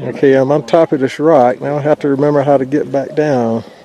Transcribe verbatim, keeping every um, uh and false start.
Okay, I'm on top of this rock. Now I have to remember how to get back down.